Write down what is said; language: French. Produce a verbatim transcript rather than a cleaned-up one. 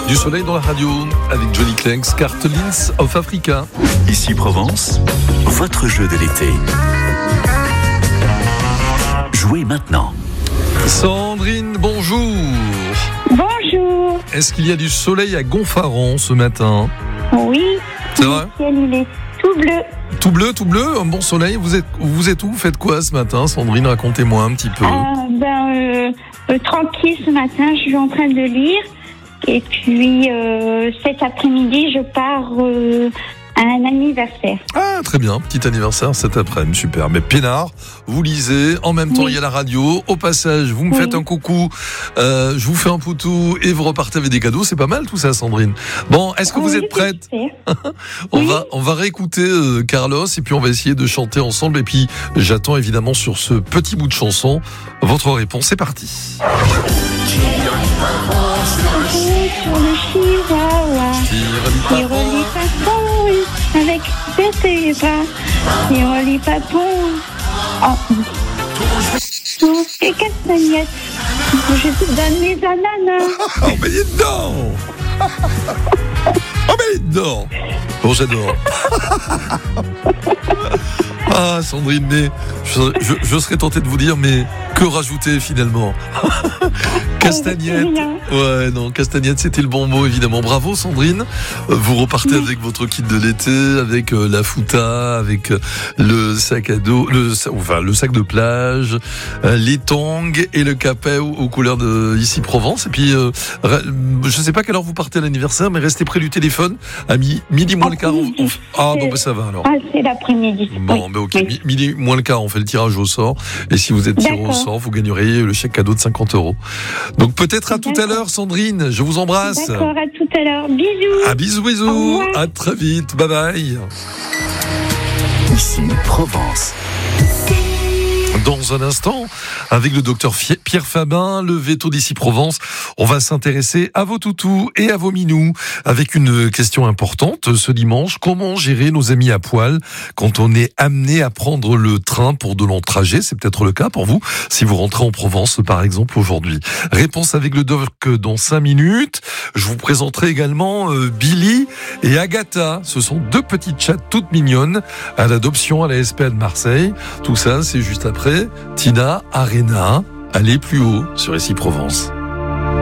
Du soleil dans la radio avec Johnny Clanks, Cartolins of Africa. Ici Provence, votre jeu de l'été. Jouez maintenant. Sandrine, bonjour. Bonjour. Est-ce qu'il y a du soleil à Gonfaron ce matin? Oui. C'est vrai? Le ciel, il est tout bleu. Tout bleu, tout bleu, un bon soleil. Vous êtes, vous êtes où? Vous faites quoi ce matin, Sandrine? Racontez-moi un petit peu. Ah, ben, euh, euh, tranquille ce matin, je suis en train de lire. Et puis, euh, cet après-midi, je pars euh, à un anniversaire. Ah, très bien. Petit anniversaire cet après-midi. Super. Mais peinard, vous lisez. En même temps, Oui. il y a la radio. Au passage, vous me Oui. faites un coucou. Euh, je vous fais un poutou et vous repartez avec des cadeaux. C'est pas mal tout ça, Sandrine. Bon, est-ce que vous Oui, êtes prête? j'espère. On Oui. va, on va réécouter euh, Carlos et puis on va essayer de chanter ensemble. Et puis, j'attends évidemment sur ce petit bout de chanson votre réponse. C'est parti. Sur le chihuahua, qui relie papon, oui, avec tête et bras, qui relie papon. Oh. Oh, et castagnette, je te donne mes ananas. Oh, mais il est dedans. Oh, mais il est dedans. Bon, j'adore. Ah, Sandrine, mais je, je, je serais tenté de vous dire, mais que rajouter finalement? Castagnette. Ouais, non, castagnette, c'était le bon mot, évidemment. Bravo, Sandrine. Vous repartez Oui. avec votre kit de l'été, avec euh, la fouta, avec euh, le sac à dos, le, enfin, le sac de plage, euh, les tongs et le capet aux, aux couleurs de ici Provence. Et puis, euh, je sais pas quelle heure vous partez à l'anniversaire, mais restez près du téléphone. À mi, midi moins le quart. On, on, ah, bon, bah, ça va alors. Ah, c'est l'après-midi. Bon, Oui. ben ok, Oui. Mi- midi moins le quart, on fait le tirage au sort. Et si vous êtes tiré au D'accord. sort, vous gagneriez le chèque cadeau de cinquante euros. Donc peut-être à tout à D'accord. l'heure, Sandrine. Je vous embrasse. D'accord, à tout à l'heure. Bisous. À bisous, Au bisous. revoir. À très vite. Bye bye. Ici Provence. Dans un instant, avec le docteur Fie- Pierre Fabin, le veto d'ici Provence, on va s'intéresser à vos toutous et à vos minous avec une question importante ce dimanche. Comment gérer nos amis à poil quand on est amené à prendre le train pour de longs trajets? C'est peut-être le cas pour vous si vous rentrez en Provence, par exemple, aujourd'hui. Réponse avec le doc dans cinq minutes. Je vous présenterai également euh, Billy et Agatha. Ce sont deux petites chattes toutes mignonnes à l'adoption à la S P A de Marseille. Tout ça, c'est juste après Tina Arena. Allez plus haut sur Ici Provence.